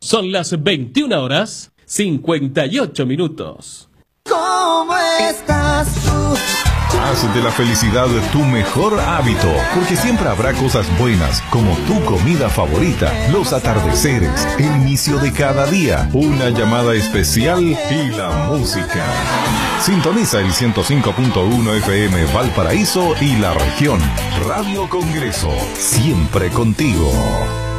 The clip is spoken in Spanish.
Son las 21:58. ¿Cómo estás tú? Haz de la felicidad tu mejor hábito, porque siempre habrá cosas buenas, como tu comida favorita, los atardeceres, el inicio de cada día, una llamada especial y la música. Sintoniza el 105.1 FM Valparaíso y la región. Radio Congreso, siempre contigo.